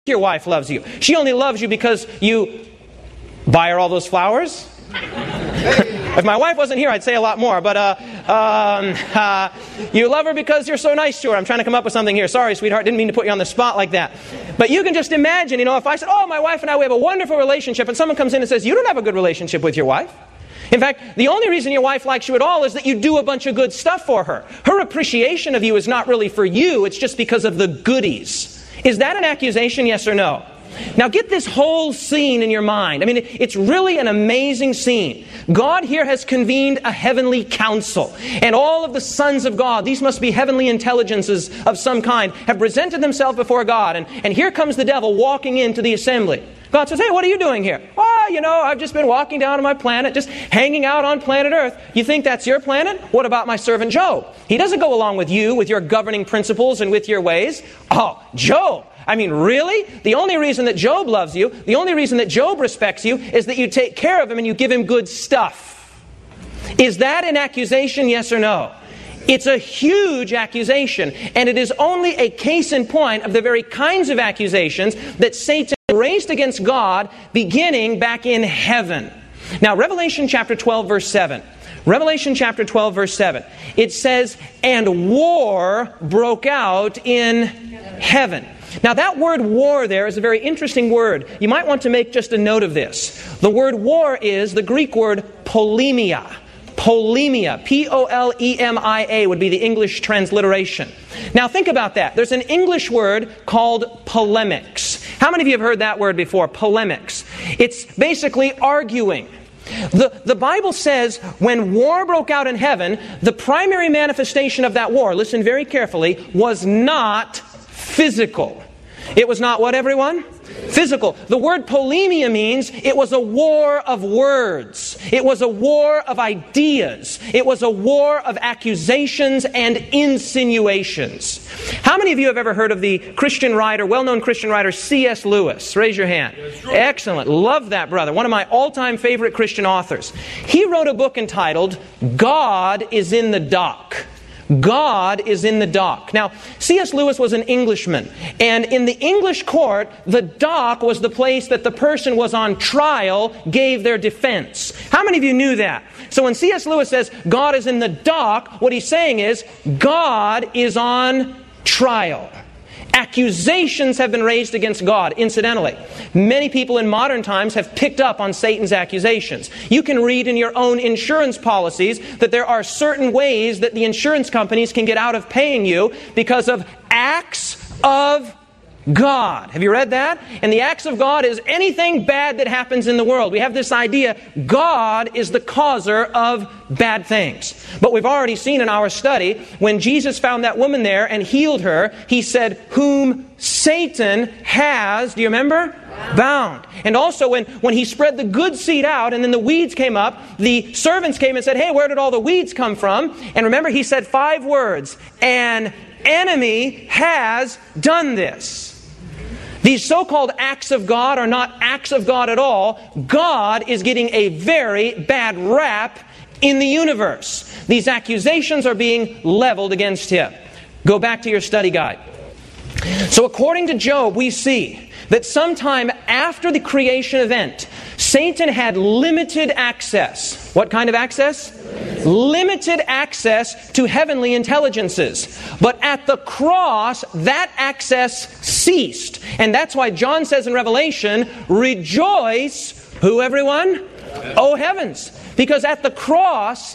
your wife loves you. She only loves you because you buy her all those flowers. If my wife wasn't here, I'd say a lot more. But you love her because you're so nice to her. I'm trying to come up with something here. Sorry, sweetheart. Didn't mean to put you on the spot like that. But you can just imagine, if I said, oh, my wife and I, we have a wonderful relationship, and someone comes in and says, you don't have a good relationship with your wife. In fact, the only reason your wife likes you at all is that you do a bunch of good stuff for her. Her appreciation of you is not really for you. It's just because of the goodies. Is that an accusation, yes or no? Now get this whole scene in your mind. It's really an amazing scene. God here has convened a heavenly council. And all of the sons of God, these must be heavenly intelligences of some kind, have presented themselves before God. And here comes the devil walking into the assembly. God says, hey, what are you doing here? Oh, I've just been walking down on my planet, just hanging out on planet Earth. You think that's your planet? What about my servant Job? He doesn't go along with you, with your governing principles and with your ways. Oh, Job. Really? The only reason that Job loves you, the only reason that Job respects you, is that you take care of him and you give him good stuff. Is that an accusation, yes or no? It's a huge accusation, and it is only a case in point of the very kinds of accusations that Satan raised against God beginning back in heaven. Now, Revelation chapter 12, verse 7. Revelation chapter 12, verse 7. It says, and war broke out in heaven. Now that word war there is a very interesting word. You might want to make just a note of this. The word war is the Greek word polemia. Polemia. P-O-L-E-M-I-A would be the English transliteration. Now think about that. There's an English word called polemics. How many of you have heard that word before? Polemics. It's basically arguing. The Bible says when war broke out in heaven, the primary manifestation of that war, listen very carefully, was not physical. It was not what, everyone? Physical. The word polemia means it was a war of words. It was a war of ideas. It was a war of accusations and insinuations. How many of you have ever heard of the Christian writer, well-known Christian writer C.S. Lewis? Raise your hand. Excellent. Love that brother. One of my all-time favorite Christian authors. He wrote a book entitled God is in the Dock. God is in the dock. Now, C.S. Lewis was an Englishman, and in the English court, the dock was the place that the person was on trial gave their defense. How many of you knew that? So when C.S. Lewis says God is in the dock, what he's saying is God is on trial. Accusations have been raised against God. Incidentally, many people in modern times have picked up on Satan's accusations. You can read in your own insurance policies that there are certain ways that the insurance companies can get out of paying you because of acts of God. Have you read that? And the acts of God is anything bad that happens in the world. We have this idea God is the causer of bad things. But we've already seen in our study, when Jesus found that woman there and healed her, He said, whom Satan has, do you remember? Bound. And also when He spread the good seed out and then the weeds came up, the servants came and said, hey, where did all the weeds come from? And remember, He said 5 words, an enemy has done this. These so-called acts of God are not acts of God at all. God is getting a very bad rap in the universe. These accusations are being leveled against Him. Go back to your study guide. So according to Job, we see that sometime after the creation event, Satan had limited access. What kind of access? Limited access to heavenly intelligences. But at the cross, that access ceased. And that's why John says in Revelation, rejoice, who everyone? O heavens. Because at the cross,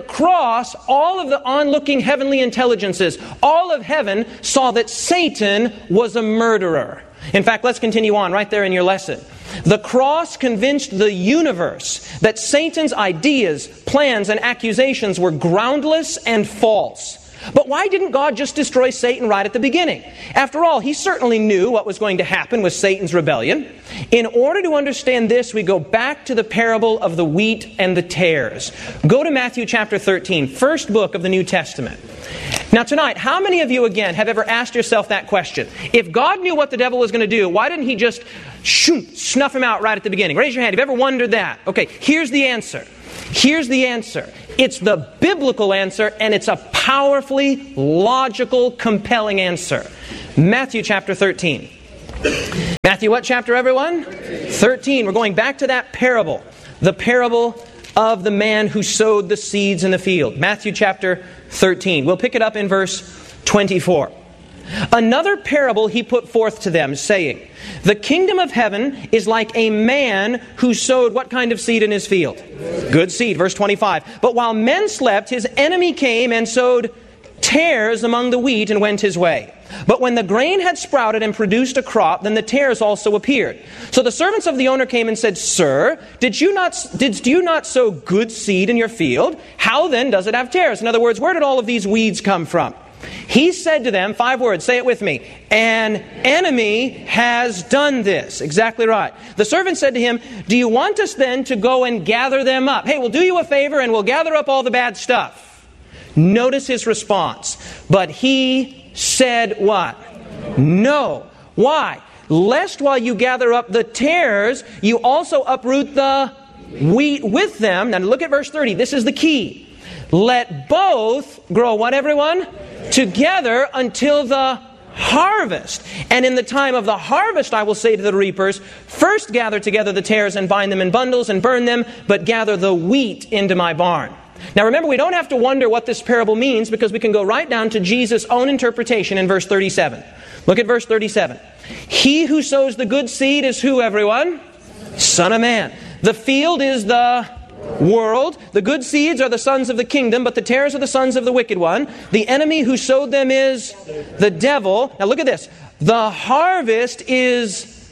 all of the onlooking heavenly intelligences, all of heaven saw that Satan was a murderer. In fact, let's continue on right there in your lesson. The cross convinced the universe that Satan's ideas, plans, and accusations were groundless and false. But why didn't God just destroy Satan right at the beginning? After all, He certainly knew what was going to happen with Satan's rebellion. In order to understand this, we go back to the parable of the wheat and the tares. Go to Matthew chapter 13, first book of the New Testament. Now tonight, how many of you again have ever asked yourself that question? If God knew what the devil was going to do, why didn't He just snuff him out right at the beginning? Raise your hand. Have you ever wondered that? Okay, here's the answer. Here's the answer. It's the biblical answer, and it's a powerfully logical, compelling answer. Matthew chapter 13. Matthew what chapter, everyone? 13. We're going back to that parable. The parable of the man who sowed the seeds in the field. Matthew chapter 13. We'll pick it up in verse 24. Another parable he put forth to them, saying, the kingdom of heaven is like a man who sowed what kind of seed in his field? Good seed. Verse 25. But while men slept, his enemy came and sowed tares among the wheat and went his way. But when the grain had sprouted and produced a crop, then the tares also appeared. So the servants of the owner came and said, Sir, did you not sow good seed in your field? How then does it have tares? In other words, where did all of these weeds come from? He said to them, 5 words, say it with me, an enemy has done this. Exactly right. The servant said to him, do you want us then to go and gather them up? Hey, we'll do you a favor and we'll gather up all the bad stuff. Notice his response. But he said what? No. Why? Lest while you gather up the tares, you also uproot the wheat with them. Now look at verse 30. This is the key. Let both grow what, everyone? Together until the harvest. And in the time of the harvest, I will say to the reapers, first gather together the tares and bind them in bundles and burn them, but gather the wheat into my barn. Now remember, we don't have to wonder what this parable means, because we can go right down to Jesus' own interpretation in verse 37. Look at verse 37. He who sows the good seed is who, everyone? Son of Man. The field is the world. The good seeds are the sons of the kingdom, but the tares are the sons of the wicked one. The enemy who sowed them is the devil. Now look at this. The harvest is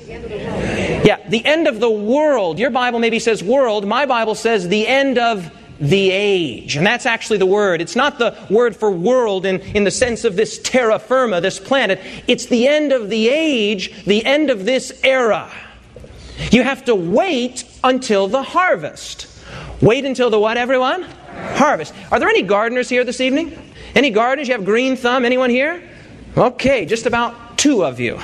the end of the world. Your Bible maybe says world. My Bible says the end of the age. And that's actually the word. It's not the word for world in the sense of this terra firma, this planet. It's the end of the age, the end of this era. You have to wait until the harvest. Wait until the what, everyone? Harvest. Are there any gardeners here this evening? Any gardeners? You have green thumb? Anyone here? Okay, just about 2 of you.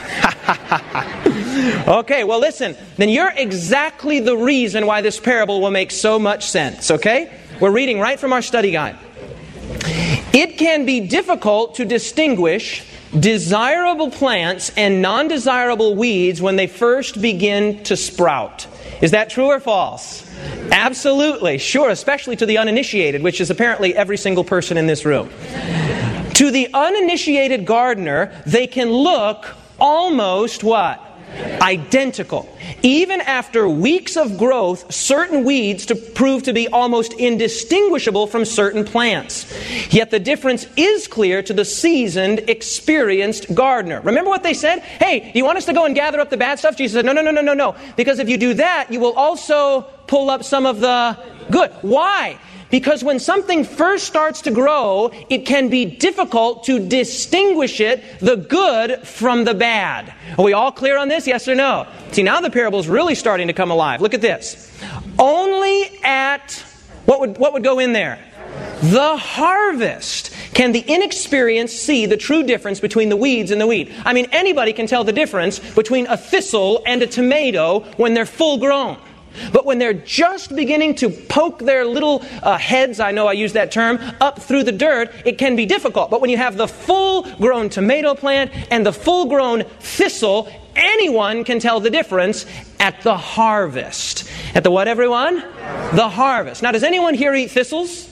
Okay, well listen, then you're exactly the reason why this parable will make so much sense, okay? We're reading right from our study guide. It can be difficult to distinguish desirable plants and non-desirable weeds when they first begin to sprout. Is that true or false? Absolutely, sure, especially to the uninitiated, which is apparently every single person in this room. To the uninitiated gardener, they can look almost what? Identical. Even after weeks of growth, certain weeds prove to be almost indistinguishable from certain plants. Yet the difference is clear to the seasoned, experienced gardener. Remember what they said? Hey, do you want us to go and gather up the bad stuff? Jesus said, no. Because if you do that, you will also pull up some of the good. Why? Because when something first starts to grow, it can be difficult to distinguish it, the good from the bad. Are we all clear on this? Yes or no? See, now the parable is really starting to come alive. Look at this. Only at, what would go in there? The harvest can the inexperienced see the true difference between the weeds and the wheat. I mean, anybody can tell the difference between a thistle and a tomato when they're full grown. But when they're just beginning to poke their little heads, I know I use that term, up through the dirt, it can be difficult. But when you have the full-grown tomato plant and the full-grown thistle, anyone can tell the difference at the harvest. At the what, everyone? The harvest. Now, does anyone here eat thistles?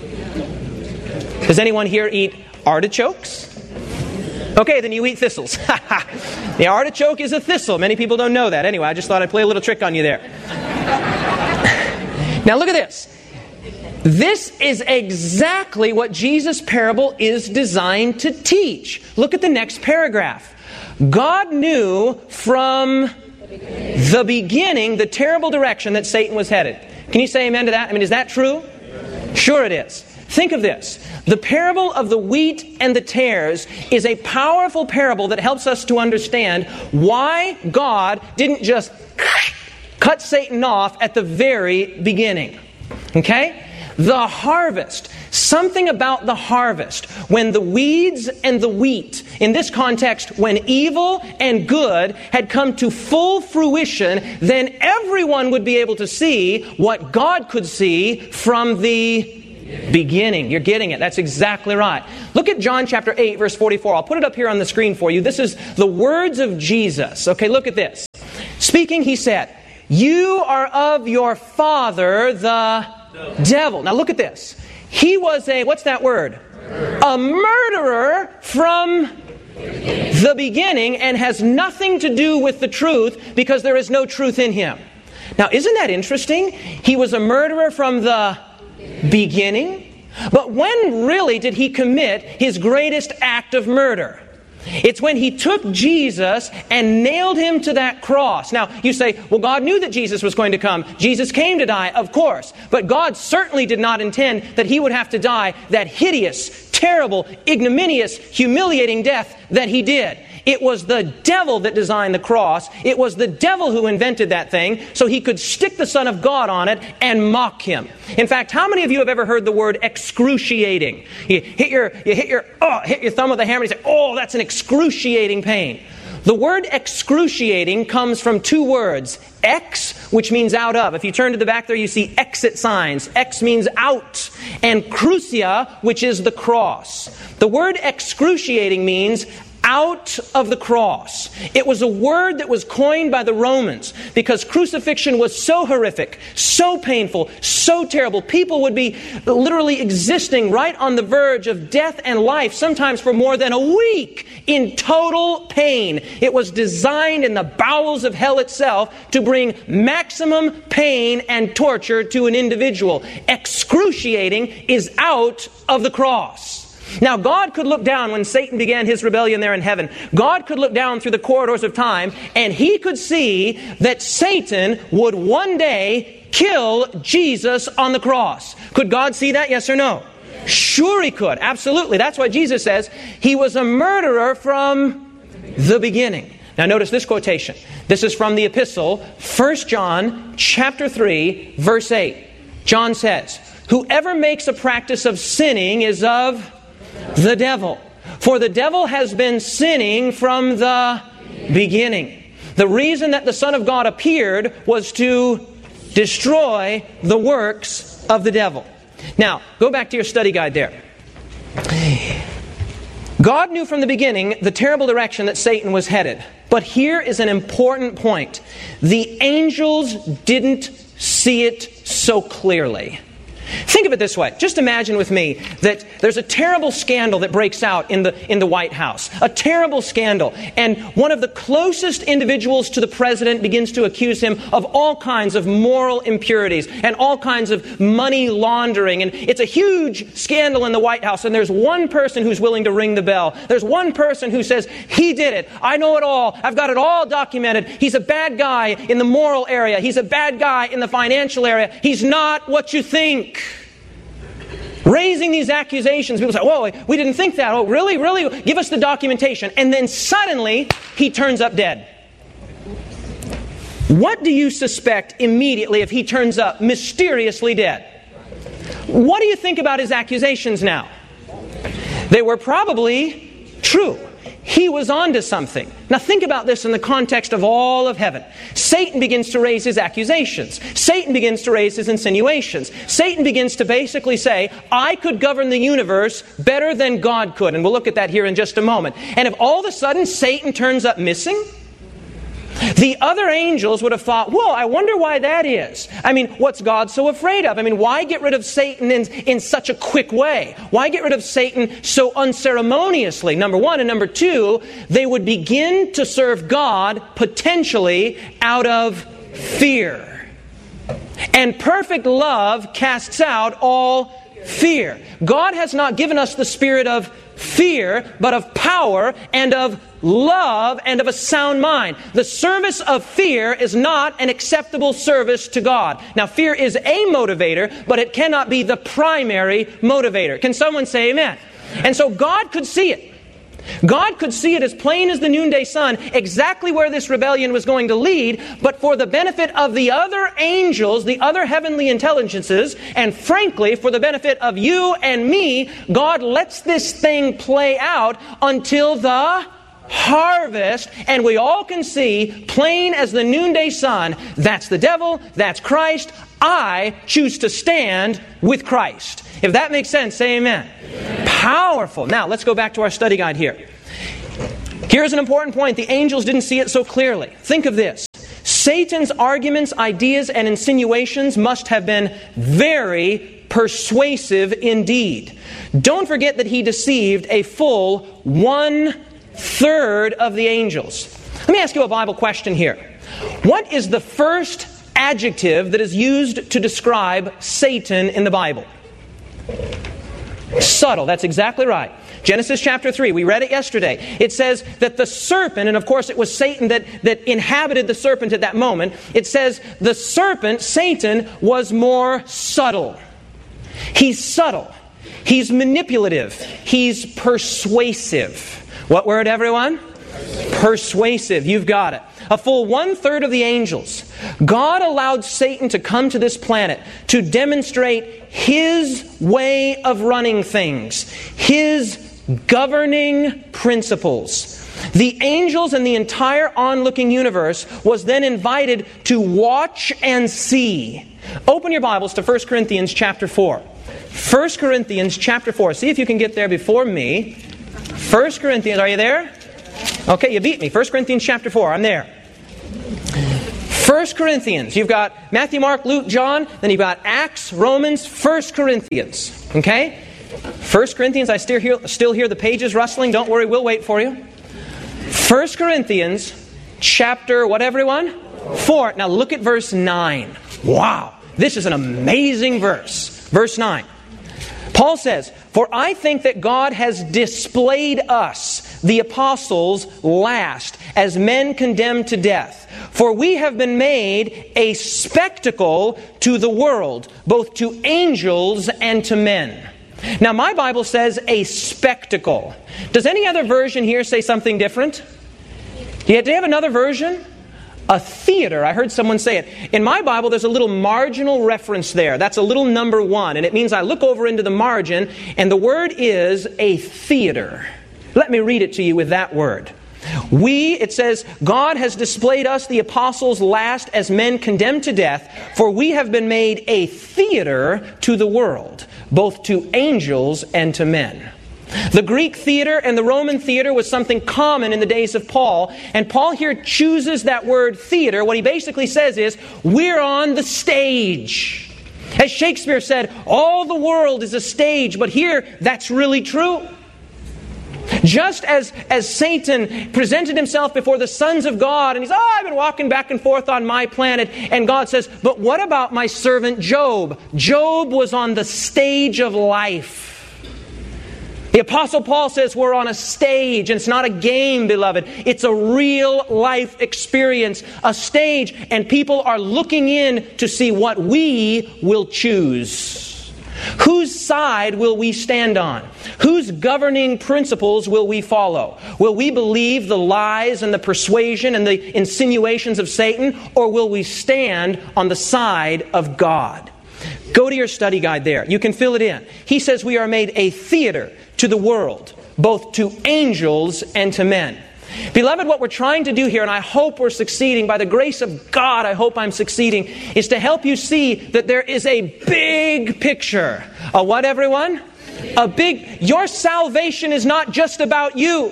Does anyone here eat artichokes? Okay, then you eat thistles. The artichoke is a thistle. Many people don't know that. Anyway, I just thought I'd play a little trick on you there. Now look at this. This is exactly what Jesus' parable is designed to teach. Look at the next paragraph. God knew from the beginning the terrible direction that Satan was headed. Can you say amen to that? I mean, is that true? Sure it is. Think of this. The parable of the wheat and the tares is a powerful parable that helps us to understand why God didn't just cut Satan off at the very beginning. Okay? The harvest. Something about the harvest. When the weeds and the wheat, in this context, when evil and good had come to full fruition, then everyone would be able to see what God could see from the beginning. You're getting it. That's exactly right. Look at John chapter 8, verse 44. I'll put it up here on the screen for you. This is the words of Jesus. Okay, look at this. Speaking, he said, "You are of your father, the devil." Now look at this. He was what's that word? A murderer from the beginning, and has nothing to do with the truth because there is no truth in him. Now, isn't that interesting? He was a murderer from the beginning. But when really did he commit his greatest act of murder? It's when he took Jesus and nailed him to that cross. Now, you say, well, God knew that Jesus was going to come. Jesus came to die, of course. But God certainly did not intend that he would have to die that hideous, terrible, ignominious, humiliating death that he did. It was the devil that designed the cross. It was the devil who invented that thing so he could stick the Son of God on it and mock him. In fact, how many of you have ever heard the word excruciating? You hit your thumb with a hammer and you say, "Oh, that's an excruciating pain." The word excruciating comes from two words. Ex, which means out of. If you turn to the back there, you see exit signs. Ex means out. And crucia, which is the cross. The word excruciating means out of the cross. It was a word that was coined by the Romans because crucifixion was so horrific, so painful, so terrible. People would be literally existing right on the verge of death and life, sometimes for more than a week, in total pain. It was designed in the bowels of hell itself to bring maximum pain and torture to an individual. Excruciating is out of the cross. Now, God could look down when Satan began his rebellion there in heaven. God could look down through the corridors of time, and he could see that Satan would one day kill Jesus on the cross. Could God see that? Yes or no? Yes. Sure he could. Absolutely. That's why Jesus says he was a murderer from the beginning. Now, notice this quotation. This is from the epistle, 1 John chapter 3, verse 8. John says, "Whoever makes a practice of sinning is of the devil. For the devil has been sinning from the beginning." The reason that the Son of God appeared was to destroy the works of the devil. Now, go back to your study guide there. God knew from the beginning the terrible direction that Satan was headed. But here is an important point. The angels didn't see it so clearly. Think of it this way. Just imagine with me that there's a terrible scandal that breaks out in the White House. A terrible scandal. And one of the closest individuals to the president begins to accuse him of all kinds of moral impurities and all kinds of money laundering. And it's a huge scandal in the White House. And there's one person who's willing to ring the bell. There's one person who says, "He did it. I know it all. I've got it all documented. He's a bad guy in the moral area. He's a bad guy in the financial area. He's not what you think." Raising these accusations, people say, "Whoa, we didn't think that. Oh, really? Really? Give us the documentation." And then suddenly, he turns up dead. What do you suspect immediately if he turns up mysteriously dead? What do you think about his accusations now? They were probably true. He was onto something. Now think about this in the context of all of heaven. Satan begins to raise his accusations. Satan begins to raise his insinuations. Satan begins to basically say, "I could govern the universe better than God could." And we'll look at that here in just a moment. And if all of a sudden Satan turns up missing, the other angels would have thought, "Well, I wonder why that is. I mean, what's God so afraid of? I mean, why get rid of Satan in such a quick way? Why get rid of Satan so unceremoniously?" Number one. And number two, they would begin to serve God potentially out of fear. And perfect love casts out all fear. God has not given us the spirit of fear, but of power and of love and of a sound mind. The service of fear is not an acceptable service to God. Now, fear is a motivator, but it cannot be the primary motivator. Can someone say amen? And so God could see it. God could see it as plain as the noonday sun, exactly where this rebellion was going to lead, but for the benefit of the other angels, the other heavenly intelligences, and frankly, for the benefit of you and me, God lets this thing play out until the harvest, and we all can see, plain as the noonday sun, that's the devil, that's Christ. I choose to stand with Christ. If that makes sense, say amen. Powerful. Now, let's go back to our study guide here. Here's an important point. The angels didn't see it so clearly. Think of this. Satan's arguments, ideas, and insinuations must have been very persuasive indeed. Don't forget that he deceived a full 1/3 of the angels. Let me ask you a Bible question here. What is the first adjective that is used to describe Satan in the Bible? Subtle. That's exactly right. Genesis chapter 3, we read it yesterday. It says that the serpent, and of course it was Satan that inhabited the serpent at that moment. It says the serpent, Satan, was more subtle. He's subtle. He's manipulative. He's persuasive. What word, everyone? Persuasive. You've got it. A full 1/3 of the angels. God allowed Satan to come to this planet to demonstrate His way of running things, His governing principles. The angels and the entire onlooking universe was then invited to watch and see. Open your Bibles to 1 Corinthians chapter 4. 1 Corinthians chapter 4. See if you can get there before me. 1 Corinthians, are you there? Okay, you beat me. 1 Corinthians chapter 4, I'm there. 1 Corinthians, you've got Matthew, Mark, Luke, John, then you've got Acts, Romans, 1 Corinthians. Okay? 1 Corinthians, I still hear the pages rustling. Don't worry, we'll wait for you. 1 Corinthians chapter, what everyone? 4. Now look at verse 9. Wow, this is an amazing verse. Verse 9. Paul says, "For I think that God has displayed us, the apostles, last, as men condemned to death. For we have been made a spectacle to the world, both to angels and to men." Now my Bible says a spectacle. Does any other version here say something different? Do you have another version? A theater. I heard someone say it. In my Bible, there's a little marginal reference there. That's a little number 1. And it means I look over into the margin, and the word is a theater. Let me read it to you with that word. It says, God has displayed us, the apostles, last as men condemned to death, for we have been made a theater to the world, both to angels and to men. The Greek theater and the Roman theater was something common in the days of Paul. And Paul here chooses that word theater. What he basically says is, we're on the stage. As Shakespeare said, all the world is a stage. But here, that's really true. Just as Satan presented himself before the sons of God, and he's, I've been walking back and forth on my planet. And God says, but what about my servant Job? Job was on the stage of life. The Apostle Paul says we're on a stage, and it's not a game, beloved. It's a real life experience, a stage, and people are looking in to see what we will choose. Whose side will we stand on? Whose governing principles will we follow? Will we believe the lies and the persuasion and the insinuations of Satan, or will we stand on the side of God? Go to your study guide there. You can fill it in. He says we are made a theater to the world, both to angels and to men. Beloved, what we're trying to do here, and I hope we're succeeding, by the grace of God, I hope I'm succeeding, is to help you see that there is a big picture. A what, everyone? Your salvation is not just about you.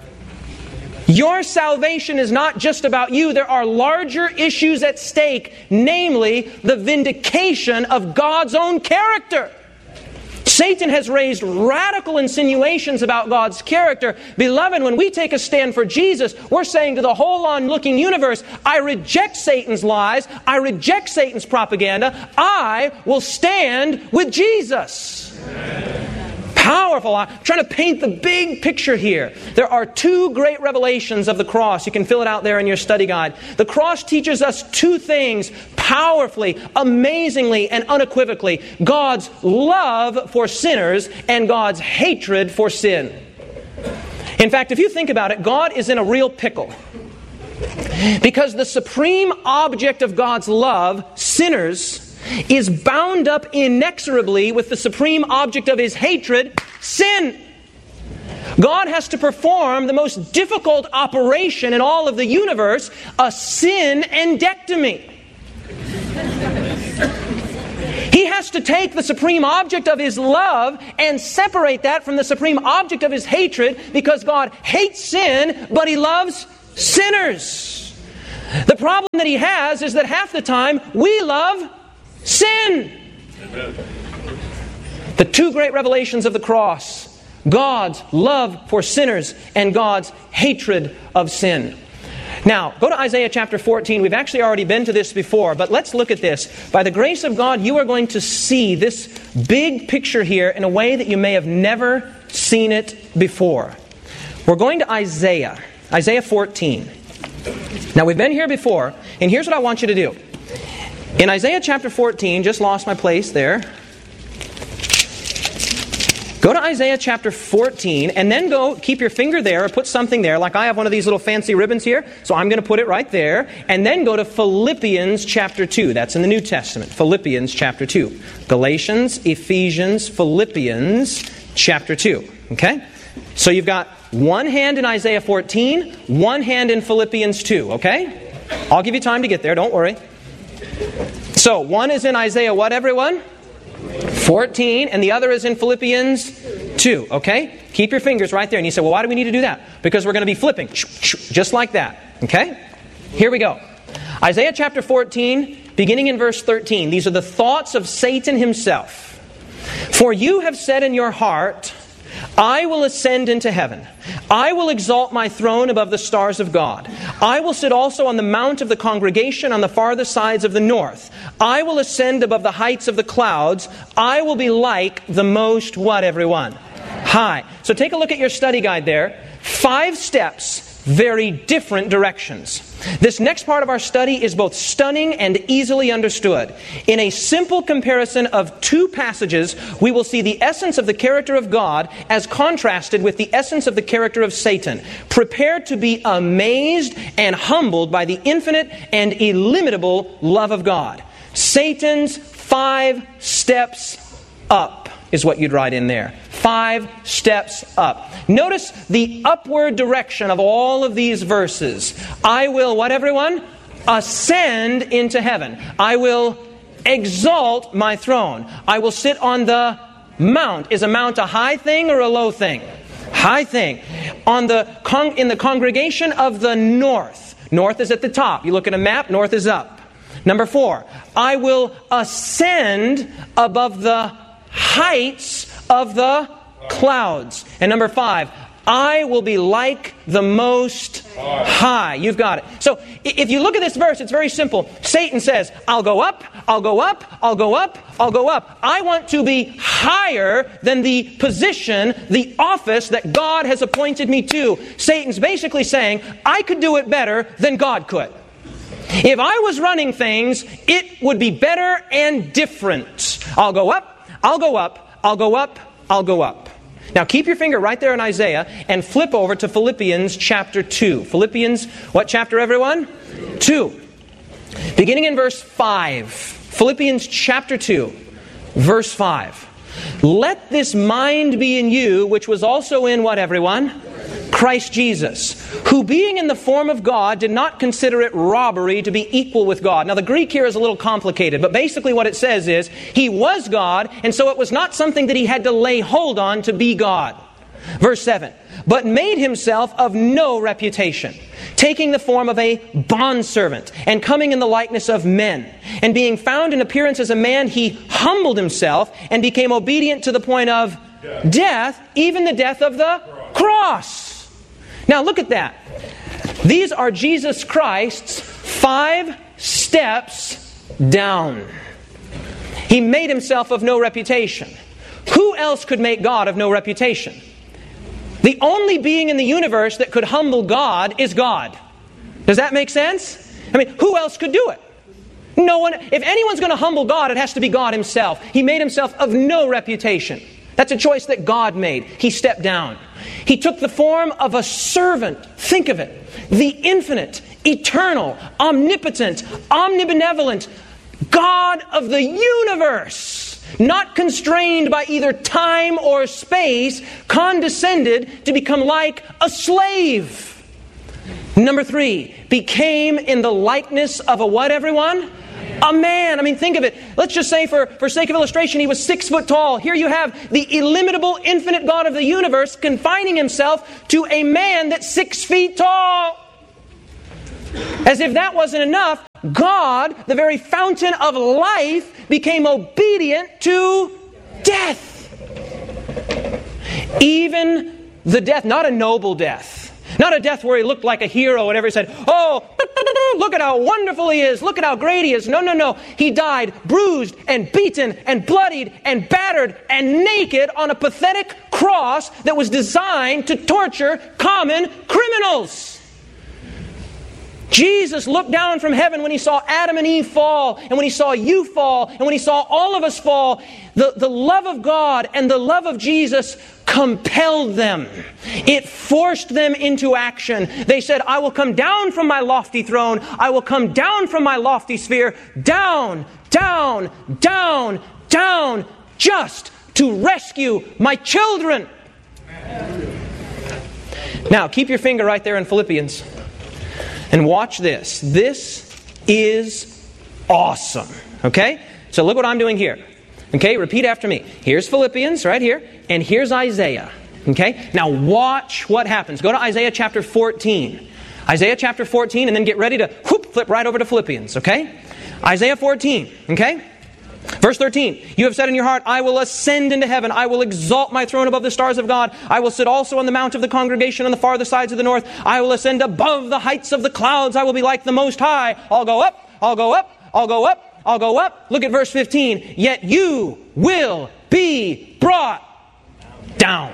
Your salvation is not just about you. There are larger issues at stake, namely the vindication of God's own character. Satan has raised radical insinuations about God's character. Beloved, when we take a stand for Jesus, we're saying to the whole onlooking universe, I reject Satan's lies. I reject Satan's propaganda. I will stand with Jesus. Powerful. I'm trying to paint the big picture here. There are two great revelations of the cross. You can fill it out there in your study guide. The cross teaches us two things powerfully, amazingly, and unequivocally. God's love for sinners and God's hatred for sin. In fact, if you think about it, God is in a real pickle. Because the supreme object of God's love, sinners, is bound up inexorably with the supreme object of His hatred, sin. God has to perform the most difficult operation in all of the universe, a sin endectomy. He has to take the supreme object of His love and separate that from the supreme object of His hatred, because God hates sin, but He loves sinners. The problem that he has is that half the time we love sin. The two great revelations of the cross: God's love for sinners and God's hatred of sin. Now, go to Isaiah chapter 14. We've actually already been to this before, but let's look at this. By the grace of God, you are going to see this big picture here in a way that you may have never seen it before. We're going to Isaiah 14. Now, we've been here before, and here's what I want you to do. In Isaiah chapter 14, just lost my place there. Go to Isaiah chapter 14, and then keep your finger there or put something there. Like I have one of these little fancy ribbons here, so I'm going to put it right there. And then go to Philippians chapter 2. That's in the New Testament. Philippians chapter 2. Galatians, Ephesians, Philippians chapter 2. Okay? So you've got one hand in Isaiah 14, one hand in Philippians 2. Okay? I'll give you time to get there. Don't worry. So one is in Isaiah what, everyone? 14, and the other is in Philippians 2, okay? Keep your fingers right there. And you say, well, why do we need to do that? Because we're going to be flipping, just like that, okay? Here we go. Isaiah chapter 14, beginning in verse 13. These are the thoughts of Satan himself. For you have said in your heart, I will ascend into heaven. I will exalt my throne above the stars of God. I will sit also on the mount of the congregation on the farthest sides of the north. I will ascend above the heights of the clouds. I will be like the most, what, everyone? High. So take a look at your study guide there. 5 steps, very different directions. This next part of our study is both stunning and easily understood. In a simple comparison of 2 passages, we will see the essence of the character of God as contrasted with the essence of the character of Satan. Prepare to be amazed and humbled by the infinite and illimitable love of God. Satan's 5 steps up is what you'd write in there. 5 steps up. Notice the upward direction of all of these verses. I will, what, everyone? Ascend into heaven. I will exalt my throne. I will sit on the mount. Is a mount a high thing or a low thing? High thing. In the congregation of the north. North is at the top. You look at a map, north is up. Number 4, I will ascend above the heights of the clouds. And number 5, I will be like the Most High. You've got it. So if you look at this verse, it's very simple. Satan says, I'll go up, I'll go up, I'll go up, I'll go up. I want to be higher than the position, the office that God has appointed me to. Satan's basically saying, I could do it better than God could. If I was running things, it would be better and different. I'll go up, I'll go up, I'll go up, I'll go up. Now keep your finger right there in Isaiah and flip over to Philippians chapter 2. Philippians, what chapter, everyone? 2. Beginning in verse 5. Philippians chapter 2, verse 5. Let this mind be in you, which was also in what, everyone? Christ Jesus, who being in the form of God did not consider it robbery to be equal with God. Now the Greek here is a little complicated, but basically what it says is, He was God, and so it was not something that He had to lay hold on to be God. Verse 7, but made Himself of no reputation, taking the form of a bondservant, and coming in the likeness of men. And being found in appearance as a man, He humbled Himself, and became obedient to the point of death, even the death of the cross. Now look at that. These are Jesus Christ's 5 steps down. He made Himself of no reputation. Who else could make God of no reputation? The only being in the universe that could humble God is God. Does that make sense? I mean, who else could do it? No one. If anyone's going to humble God, it has to be God Himself. He made Himself of no reputation. That's a choice that God made. He stepped down. He took the form of a servant. Think of it. The infinite, eternal, omnipotent, omnibenevolent God of the universe, not constrained by either time or space, condescended to become like a slave. Number 3, became in the likeness of a what, everyone? A man. I mean, think of it. Let's just say for sake of illustration, He was 6 foot tall. Here you have the illimitable, infinite God of the universe confining Himself to a man that's 6 feet tall. As if that wasn't enough, God, the very fountain of life, became obedient to death. Even the death, not a noble death. Not a death where he looked like a hero, whatever. He said, oh, look at how wonderful he is. Look at how great he is. No. He died bruised and beaten and bloodied and battered and naked on a pathetic cross that was designed to torture common criminals. Jesus looked down from heaven when he saw Adam and Eve fall, and when he saw you fall, and when he saw all of us fall. The love of God and the love of Jesus compelled them. It forced them into action. They said, I will come down from my lofty throne. I will come down from my lofty sphere. Down, down, down, down, just to rescue my children. Now, keep your finger right there in Philippians. And watch this. This is awesome. Okay? So look what I'm doing here. Okay? Repeat after me. Here's Philippians right here. And here's Isaiah. Okay? Now watch what happens. Go to Isaiah chapter 14. Isaiah chapter 14, and then get ready to flip right over to Philippians. Okay? Isaiah 14. Okay? Verse 13, you have said in your heart, I will ascend into heaven. I will exalt my throne above the stars of God. I will sit also on the mount of the congregation on the farther sides of the north. I will ascend above the heights of the clouds. I will be like the Most High. I'll go up, I'll go up, I'll go up, I'll go up. Look at verse 15. Yet you will be brought down.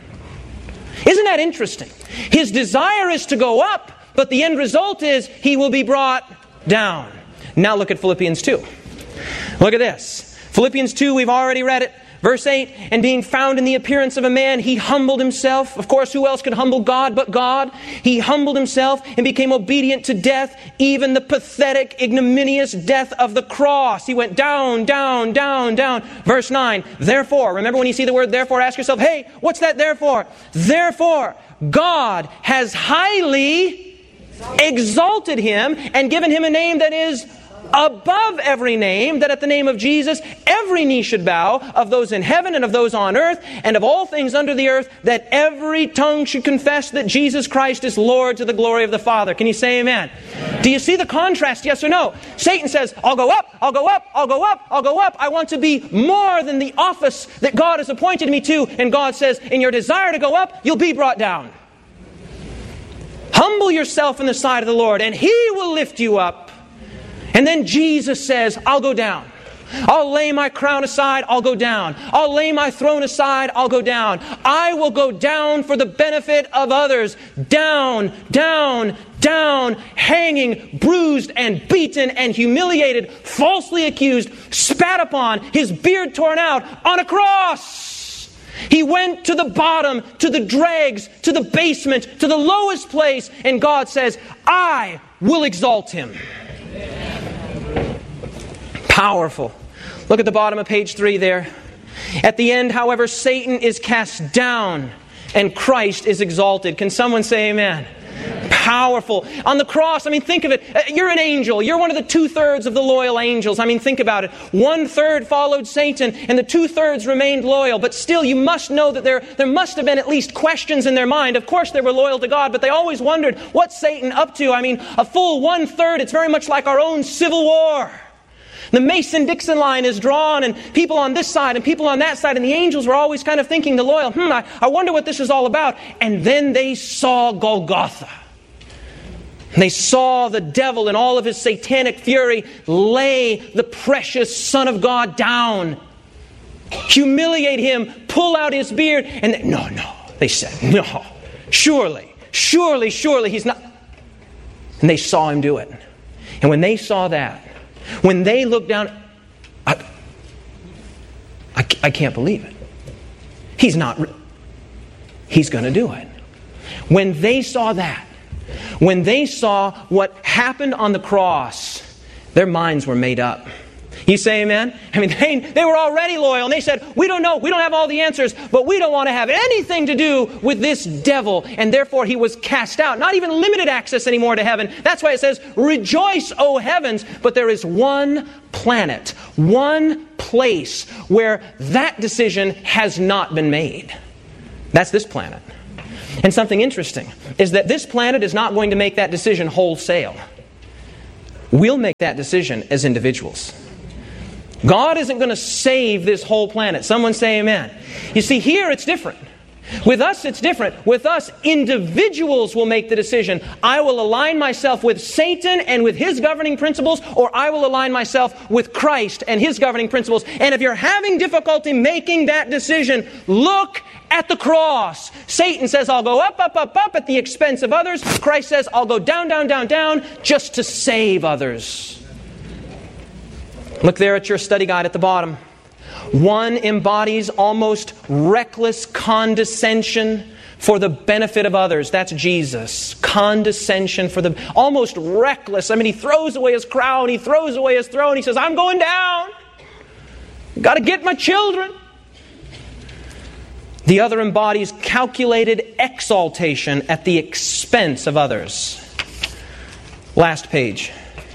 Isn't that interesting? His desire is to go up, but the end result is he will be brought down. Now look at Philippians 2. Look at this. Philippians 2, we've already read it. Verse 8, and being found in the appearance of a man, he humbled himself. Of course, who else could humble God but God? He humbled himself and became obedient to death, even the pathetic, ignominious death of the cross. He went down, down, down, down. Verse 9, therefore, remember when you see the word therefore, ask yourself, hey, what's that therefore? Therefore, God has highly exalted him and given him a name that is above every name, that at the name of Jesus every knee should bow, of those in heaven and of those on earth and of all things under the earth, that every tongue should confess that Jesus Christ is Lord, to the glory of the Father. Can you say amen? Do you see the contrast, yes or no? Satan says, I'll go up, I'll go up, I'll go up, I'll go up. I want to be more than the office that God has appointed me to. And God says, in your desire to go up, you'll be brought down. Humble yourself in the sight of the Lord, and He will lift you up. And then Jesus says, I'll go down. I'll lay my crown aside, I'll go down. I'll lay my throne aside, I'll go down. I will go down for the benefit of others. Down, down, down, hanging, bruised and beaten and humiliated, falsely accused, spat upon, his beard torn out on a cross. He went to the bottom, to the dregs, to the basement, to the lowest place. And God says, I will exalt him. Powerful. Look at the bottom of page 3 there. At the end, however, Satan is cast down and Christ is exalted. Can someone say amen? Powerful. On the cross, think of it. You're an angel. You're one of the 2/3 of the loyal angels. Think about it. 1/3 followed Satan and the 2/3 remained loyal. But still, you must know that there must have been at least questions in their mind. Of course, they were loyal to God, but they always wondered, what's Satan up to? A full 1/3, it's very much like our own civil war. The Mason-Dixon line is drawn, and people on this side and people on that side, and the angels were always kind of thinking, the loyal, I wonder what this is all about. And then they saw Golgotha. And they saw the devil in all of his satanic fury lay the precious Son of God down, humiliate him, pull out his beard, and they said, no, surely, he's not. And they saw him do it. And when they saw that, when they looked down, I can't believe it. He's going to do it. When they saw that, when they saw what happened on the cross, their minds were made up. You say amen? They were already loyal, and they said, we don't know, we don't have all the answers, but we don't want to have anything to do with this devil. And therefore he was cast out. Not even limited access anymore to heaven. That's why it says, rejoice, O heavens. But there is one planet, one place where that decision has not been made. That's this planet. And something interesting is that this planet is not going to make that decision wholesale. We'll make that decision as individuals. God isn't going to save this whole planet. Someone say amen. You see, here it's different. With us, it's different. With us, individuals will make the decision. I will align myself with Satan and with his governing principles, or I will align myself with Christ and his governing principles. And if you're having difficulty making that decision, look at the cross. Satan says, I'll go up, up, up, up at the expense of others. Christ says, I'll go down, down, down, down just to save others. Look there at your study guide at the bottom. One embodies almost reckless condescension for the benefit of others. That's Jesus. Condescension for the... almost reckless. I mean, he throws away his crown. He throws away his throne. He says, I'm going down. Got to get my children. The other embodies calculated exaltation at the expense of others. Last page.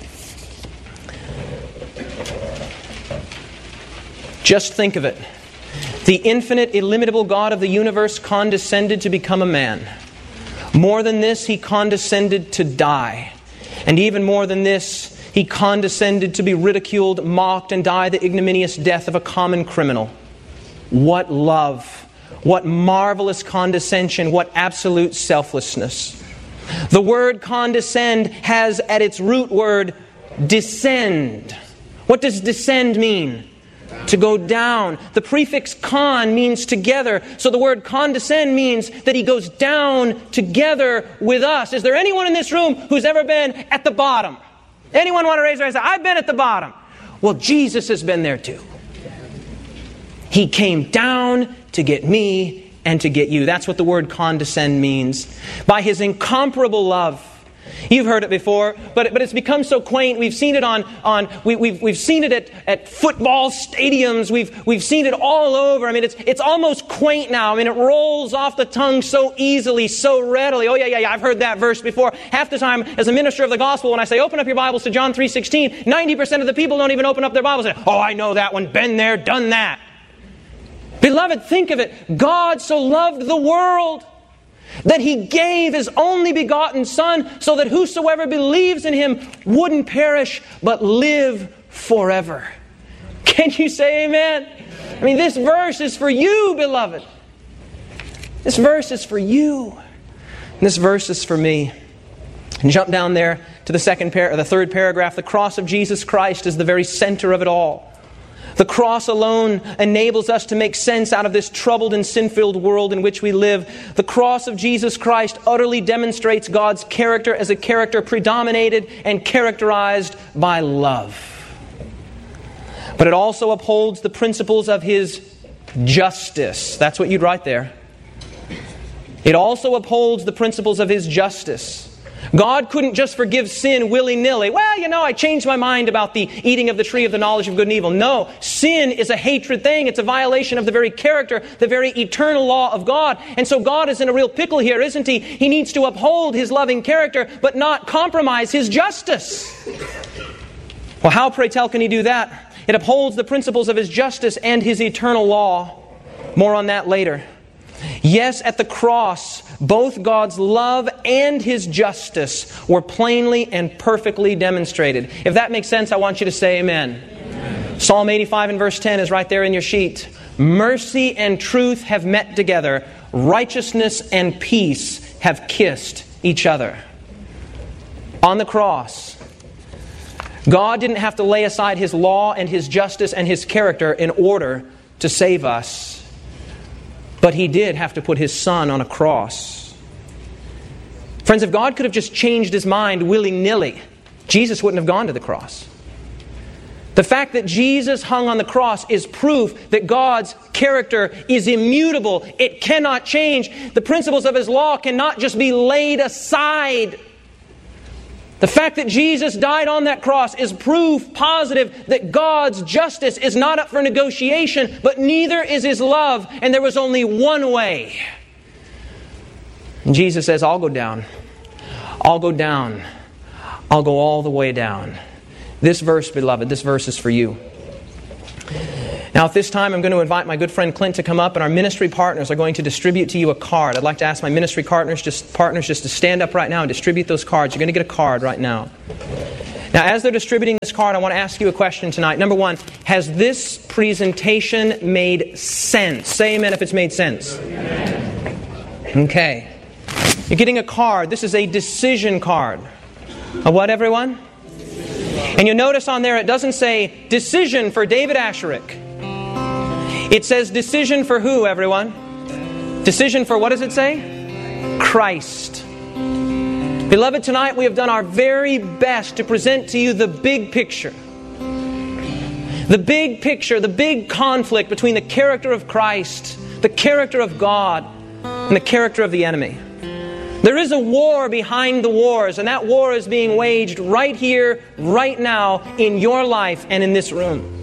Just think of it. The infinite, illimitable God of the universe condescended to become a man. More than this, He condescended to die. And even more than this, He condescended to be ridiculed, mocked, and die the ignominious death of a common criminal. What love! What marvelous condescension! What absolute selflessness! The word condescend has at its root word descend. What does descend mean? To go down. The prefix con means together. So the word condescend means that He goes down together with us. Is there anyone in this room who's ever been at the bottom? Anyone want to raise their hand and say, I've been at the bottom? Well, Jesus has been there too. He came down to get me and to get you. That's what the word condescend means. By His incomparable love. You've heard it before, but it's become so quaint. We've seen it we've seen it at football stadiums. We've seen it all over. I mean, it's almost quaint now. I mean, it rolls off the tongue so easily, so readily. Oh yeah. I've heard that verse before. Half the time, as a minister of the gospel, when I say open up your Bibles to John 3:16, 90% of the people don't even open up their Bibles and say, oh, I know that one. Been there, done that. Beloved, think of it. God so loved the world that He gave His only begotten Son so that whosoever believes in Him wouldn't perish but live forever. Can you say amen? I mean, this verse is for you, beloved. This verse is for you. And this verse is for me. And jump down there to the third paragraph. The cross of Jesus Christ is the very center of it all. The cross alone enables us to make sense out of this troubled and sin-filled world in which we live. The cross of Jesus Christ utterly demonstrates God's character as a character predominated and characterized by love. But it also upholds the principles of His justice. That's what you'd write there. It also upholds the principles of His justice. God couldn't just forgive sin willy-nilly. Well, I changed my mind about the eating of the tree of the knowledge of good and evil. No, sin is a hatred thing. It's a violation of the very character, the very eternal law of God. And so God is in a real pickle here, isn't He? He needs to uphold His loving character, but not compromise His justice. Well, how, pray tell, can He do that? It upholds the principles of His justice and His eternal law. More on that later. Yes, at the cross, both God's love and His justice were plainly and perfectly demonstrated. If that makes sense, I want you to say amen. Amen. Psalm 85 and verse 10 is right there in your sheet. Mercy and truth have met together. Righteousness and peace have kissed each other. On the cross, God didn't have to lay aside His law and His justice and His character in order to save us. But He did have to put His Son on a cross. Friends, if God could have just changed His mind willy-nilly, Jesus wouldn't have gone to the cross. The fact that Jesus hung on the cross is proof that God's character is immutable. It cannot change. The principles of His law cannot just be laid aside. The fact that Jesus died on that cross is proof positive that God's justice is not up for negotiation, but neither is His love, and there was only one way. And Jesus says, I'll go down. I'll go down. I'll go all the way down. This verse, beloved, this verse is for you. Now at this time I'm going to invite my good friend Clint to come up, and our ministry partners are going to distribute to you a card. I'd like to ask my ministry partners just to stand up right now and distribute those cards. You're going to get a card right now. Now as they're distributing this card, I want to ask you a question tonight. Number one, has this presentation made sense? Say amen if it's made sense. Okay. You're getting a card. This is a decision card. A what, everyone? And you'll notice on there it doesn't say decision for David Asherick. It says decision for who, everyone? Decision for what does it say? Christ. Beloved, tonight we have done our very best to present to you the big picture. The big picture, the big conflict between the character of Christ, the character of God, and the character of the enemy. There is a war behind the wars, and that war is being waged right here, right now, in your life and in this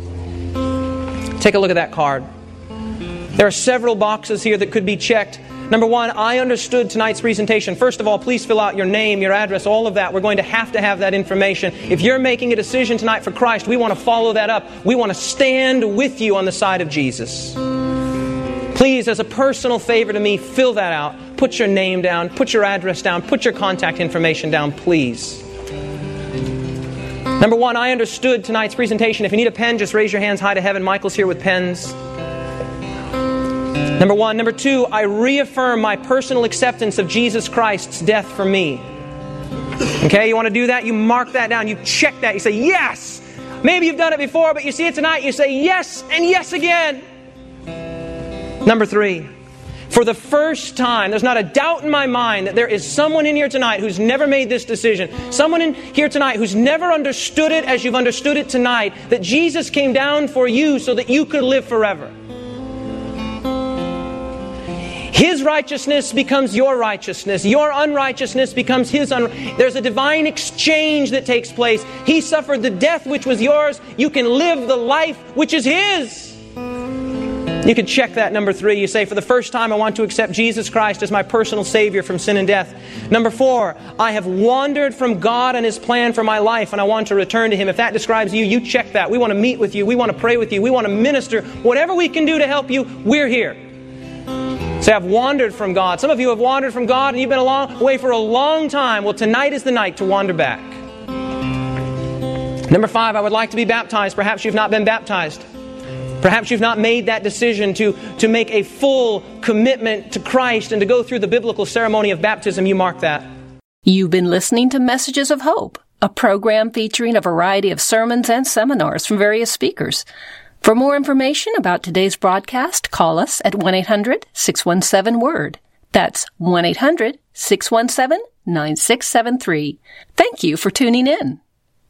room. Take a look at that card. There are several boxes here that could be checked. Number one, I understood tonight's presentation. First of all, please fill out your name, your address, all of that. We're going to have that information. If you're making a decision tonight for Christ, we want to follow that up. We want to stand with you on the side of Jesus. Please, as a personal favor to me, fill that out. Put your name down, put your address down, put your contact information down, please. Number one, I understood tonight's presentation. If you need a pen, just raise your hands high to heaven. Michael's here with pens. Number one. Number two, I reaffirm my personal acceptance of Jesus Christ's death for me. Okay, you want to do that? You mark that down. You check that. You say, yes! Maybe you've done it before, but you see it tonight. You say, yes and yes again. Number three, for the first time, there's not a doubt in my mind that there is someone in here tonight who's never made this decision. Someone in here tonight who's never understood it as you've understood it tonight, that Jesus came down for you so that you could live forever. His righteousness becomes your righteousness. Your unrighteousness becomes His unrighteousness. There's a divine exchange that takes place. He suffered the death which was yours. You can live the life which is His. You can check that, number three. You say, for the first time, I want to accept Jesus Christ as my personal Savior from sin and death. Number four, I have wandered from God and His plan for my life, and I want to return to Him. If that describes you, you check that. We want to meet with you. We want to pray with you. We want to minister. Whatever we can do to help you, we're here. Say, I've wandered from God. Some of you have wandered from God and you've been away for a long time. Well, tonight is the night to wander back. Number five, I would like to be baptized. Perhaps you've not been baptized. Perhaps you've not made that decision to make a full commitment to Christ and to go through the biblical ceremony of baptism. You mark that. You've been listening to Messages of Hope, a program featuring a variety of sermons and seminars from various speakers. For more information about today's broadcast, call us at 1-800-617-WORD. That's 1-800-617-9673. Thank you for tuning in.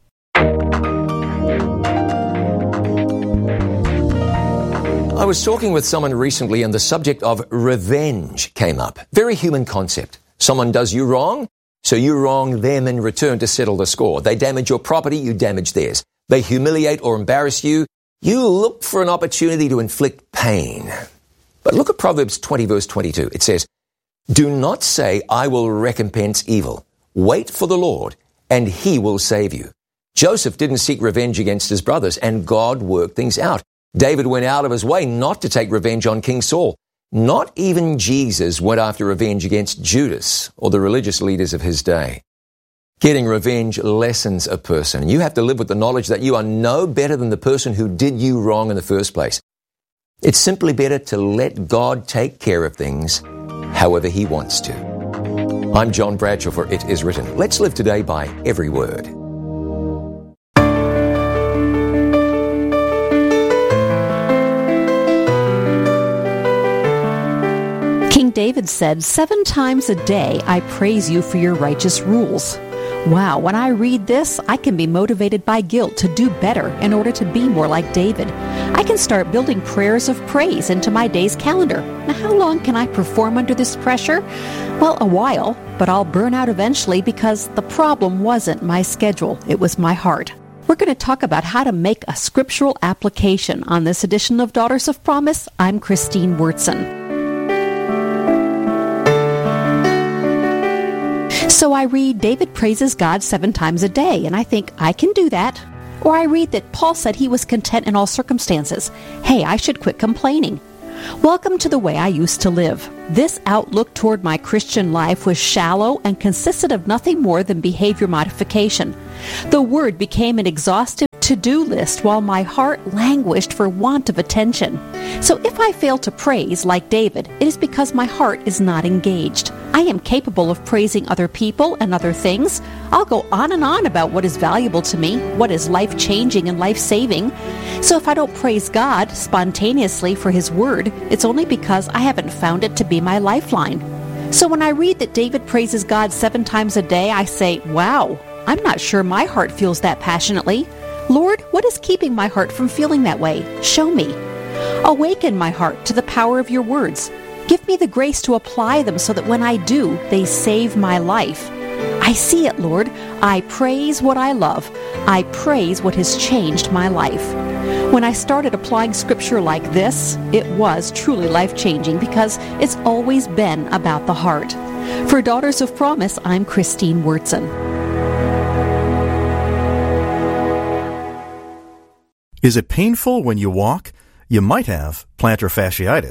I was talking with someone recently and the subject of revenge came up. Very human concept. Someone does you wrong, so you wrong them in return to settle the score. They damage your property, you damage theirs. They humiliate or embarrass you, you look for an opportunity to inflict pain. But look at Proverbs 20 verse 22. It says, do not say, I will recompense evil. Wait for the Lord, and He will save you. Joseph didn't seek revenge against his brothers, and God worked things out. David went out of his way not to take revenge on King Saul. Not even Jesus went after revenge against Judas or the religious leaders of his day. Getting revenge lessens a person. You have to live with the knowledge that you are no better than the person who did you wrong in the first place. It's simply better to let God take care of things however He wants to. I'm John Bradshaw for It Is Written. Let's live today by every word. King David said, 7 times a day I praise you for your righteous rules. Wow, when I read this, I can be motivated by guilt to do better in order to be more like David. I can start building prayers of praise into my day's calendar. Now, how long can I perform under this pressure? Well, a while, but I'll burn out eventually because the problem wasn't my schedule, it was my heart. We're going to talk about how to make a scriptural application on this edition of Daughters of Promise. I'm Christine Wurtson. So I read, David praises God 7 times a day, and I think I can do that. Or I read that Paul said he was content in all circumstances. Hey, I should quit complaining. Welcome to the way I used to live. This outlook toward my Christian life was shallow and consisted of nothing more than behavior modification. The Word became an exhaustive to-do list while my heart languished for want of attention. So if I fail to praise, like David, it is because my heart is not engaged. I am capable of praising other people and other things. I'll go on and on about what is valuable to me, what is life-changing and life-saving. So if I don't praise God spontaneously for His Word, it's only because I haven't found it to be my lifeline. So when I read that David praises God 7 times a day, I say, wow, I'm not sure my heart feels that passionately. Lord, what is keeping my heart from feeling that way? Show me. Awaken my heart to the power of your words. Give me the grace to apply them so that when I do, they save my life. I see it, Lord. I praise what I love. I praise what has changed my life. When I started applying Scripture like this, it was truly life-changing because it's always been about the heart. For Daughters of Promise, I'm Christine Wurtzen. Is it painful when you walk? You might have plantar fasciitis.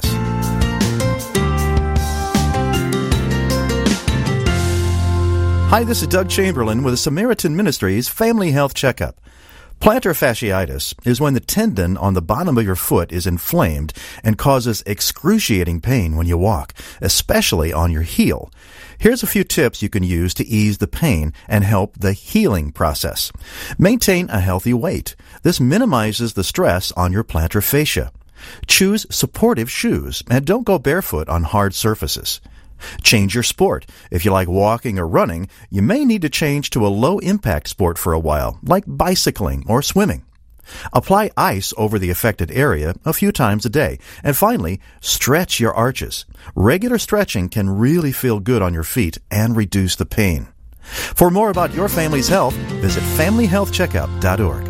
Hi, this is Doug Chamberlain with the Samaritan Ministries Family Health Checkup. Plantar fasciitis is when the tendon on the bottom of your foot is inflamed and causes excruciating pain when you walk, especially on your heel. Here's a few tips you can use to ease the pain and help the healing process. Maintain a healthy weight. This minimizes the stress on your plantar fascia. Choose supportive shoes and don't go barefoot on hard surfaces. Change your sport. If you like walking or running, you may need to change to a low-impact sport for a while, like bicycling or swimming. Apply ice over the affected area a few times a day. And finally, stretch your arches. Regular stretching can really feel good on your feet and reduce the pain. For more about your family's health, visit FamilyHealthCheckup.org.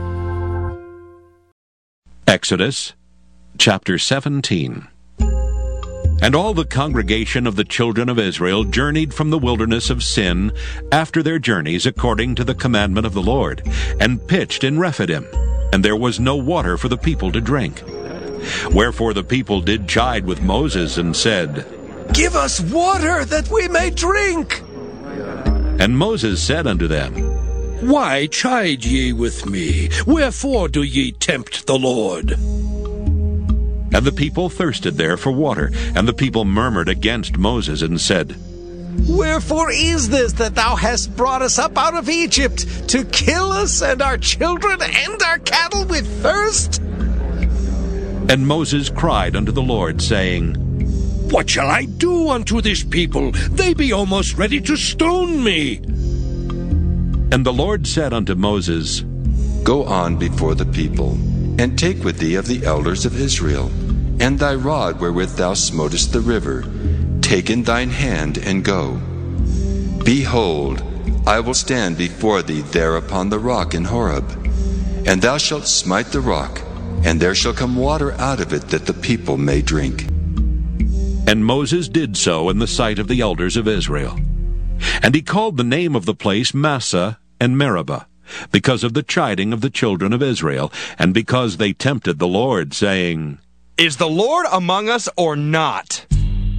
Exodus chapter 17. And all the congregation of the children of Israel journeyed from the wilderness of Sin after their journeys according to the commandment of the Lord, and pitched in Rephidim, and there was no water for the people to drink. Wherefore the people did chide with Moses, and said, Give us water that we may drink. And Moses said unto them, Why chide ye with me? Wherefore do ye tempt the Lord? And the people thirsted there for water, and the people murmured against Moses, and said, Wherefore is this that thou hast brought us up out of Egypt, to kill us and our children and our cattle with thirst? And Moses cried unto the Lord, saying, What shall I do unto this people? They be almost ready to stone me. And the Lord said unto Moses, Go on before the people, and take with thee of the elders of Israel, and thy rod wherewith thou smotest the river. Take in thine hand, and go. Behold, I will stand before thee there upon the rock in Horeb, and thou shalt smite the rock, and there shall come water out of it, that the people may drink. And Moses did so in the sight of the elders of Israel. And he called the name of the place Massah and Meribah, because of the chiding of the children of Israel, and because they tempted the Lord, saying, Is the Lord among us or not?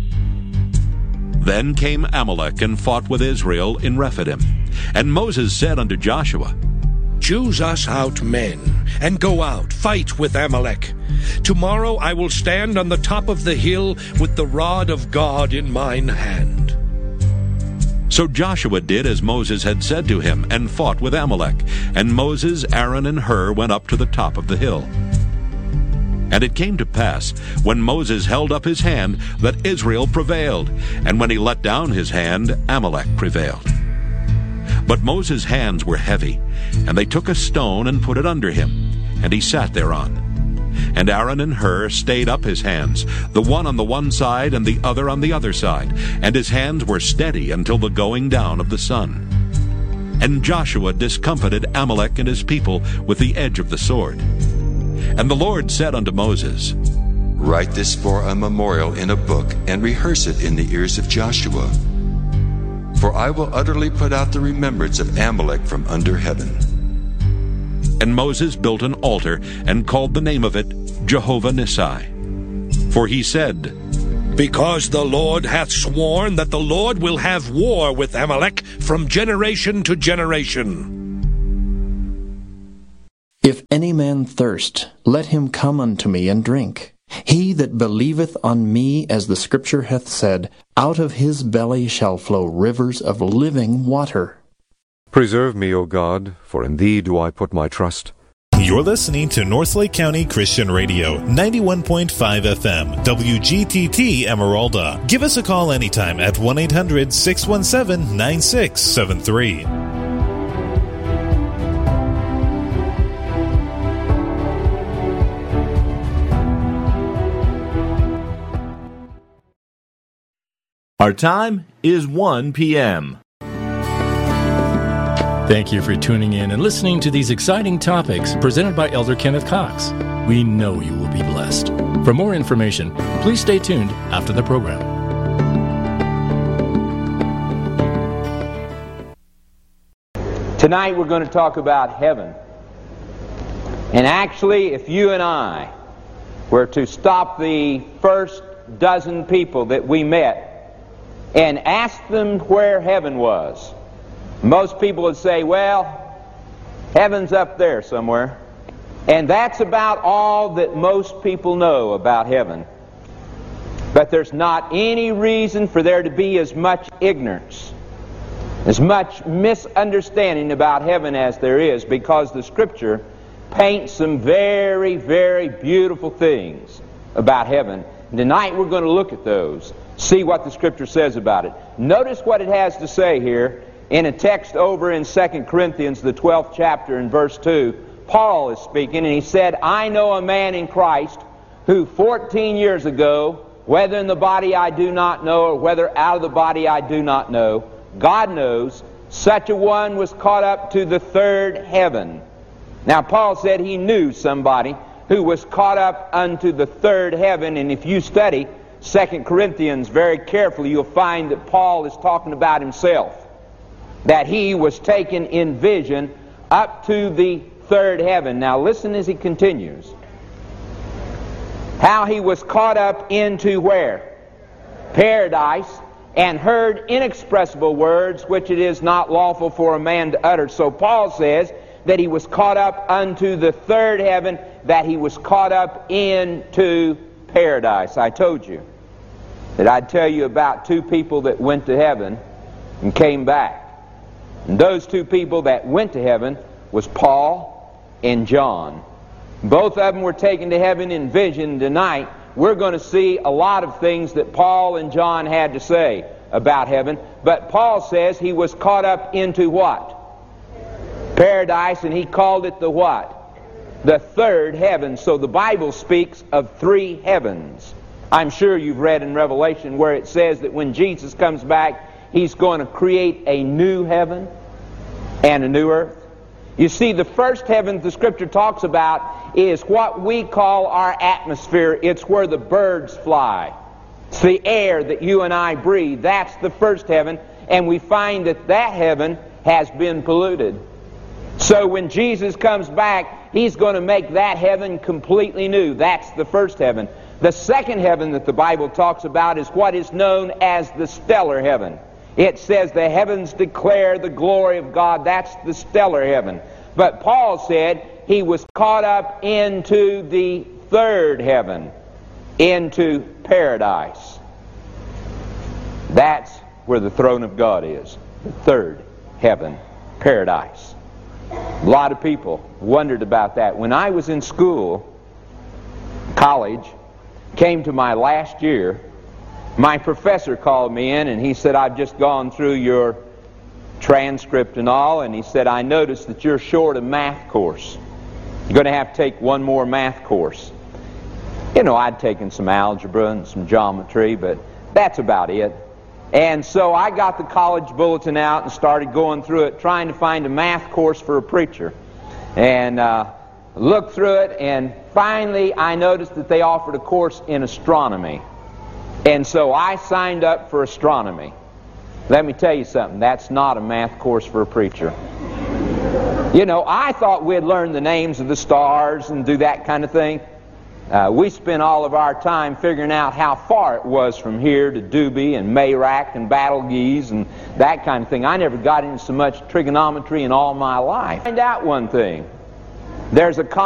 Then came Amalek and fought with Israel in Rephidim. And Moses said unto Joshua, Choose us out men, and go out, fight with Amalek. Tomorrow I will stand on the top of the hill with the rod of God in mine hand. So Joshua did as Moses had said to him, and fought with Amalek. And Moses, Aaron, and Hur went up to the top of the hill. And it came to pass, when Moses held up his hand, that Israel prevailed, and when he let down his hand, Amalek prevailed. But Moses' hands were heavy, and they took a stone and put it under him, and he sat thereon. And Aaron and Hur stayed up his hands, the one on the one side and the other on the other side, and his hands were steady until the going down of the sun. And Joshua discomfited Amalek and his people with the edge of the sword. And the Lord said unto Moses, Write this for a memorial in a book, and rehearse it in the ears of Joshua. For I will utterly put out the remembrance of Amalek from under heaven. And Moses built an altar and called the name of it Jehovah Nissi. For he said, Because the Lord hath sworn that the Lord will have war with Amalek from generation to generation. If any man thirst, let him come unto me and drink. He that believeth on me, as the Scripture hath said, out of his belly shall flow rivers of living water. Preserve me, O God, for in thee do I put my trust. You're listening to Northlake County Christian Radio, 91.5 FM, WGTT Emeralda. Give us a call anytime at 1-800-617-9673. Our time is 1 p.m. Thank you for tuning in and listening to these exciting topics presented by Elder Kenneth Cox. We know you will be blessed. For more information, please stay tuned after the program. Tonight we're going to talk about heaven. And actually, if you and I were to stop the first dozen people that we met and ask them where heaven was, most people would say, well, heaven's up there somewhere. And that's about all that most people know about heaven. But there's not any reason for there to be as much ignorance, as much misunderstanding about heaven as there is, because the Scripture paints some very, very beautiful things about heaven. And tonight we're going to look at those, see what the Scripture says about it. Notice what it has to say here in a text over in 2 Corinthians, the 12th chapter, in verse 2. Paul is speaking, and he said, I know a man in Christ who 14 years ago, whether in the body I do not know, or whether out of the body I do not know, God knows, such a one was caught up to the third heaven. Now, Paul said he knew somebody who was caught up unto the third heaven, and if you study 2 Corinthians very carefully, you'll find that Paul is talking about himself, that he was taken in vision up to the third heaven. Now listen as he continues. How he was caught up into where? Paradise, and heard inexpressible words which it is not lawful for a man to utter. So Paul says that he was caught up unto the third heaven, that he was caught up into paradise. I told you that I'd tell you about two people that went to heaven and came back. And those two people that went to heaven was Paul and John. Both of them were taken to heaven in vision. Tonight we're going to see a lot of things that Paul and John had to say about heaven. But Paul says he was caught up into what? Paradise, and he called it the what? The third heaven. So the Bible speaks of three heavens. I'm sure you've read in Revelation where it says that when Jesus comes back, he's going to create a new heaven and a new earth. You see, the first heaven the Scripture talks about is what we call our atmosphere. It's where the birds fly. It's the air that you and I breathe. That's the first heaven, and we find that that heaven has been polluted. So when Jesus comes back, he's going to make that heaven completely new. That's the first heaven. The second heaven that the Bible talks about is what is known as the stellar heaven. It says the heavens declare the glory of God. That's the stellar heaven. But Paul said he was caught up into the third heaven, into paradise. That's where the throne of God is. The third heaven, paradise. A lot of people wondered about that. When I was in school, college, came to my last year, my professor called me in and he said, I've just gone through your transcript and all, and he said, I noticed that you're short a math course. You're going to have to take one more math course. You know, I'd taken some algebra and some geometry, but that's about it. And so I got the college bulletin out and started going through it, trying to find a math course for a preacher. And looked through it, and finally I noticed that they offered a course in astronomy. And so I signed up for astronomy. Let me tell you something, that's not a math course for a preacher. You know, I thought we'd learn the names of the stars and do that kind of thing. We spent all of our time figuring out how far it was from here to Doobie and Mayrac and Battlegeese and that kind of thing. I never got into so much trigonometry in all my life. Find out one thing. There's a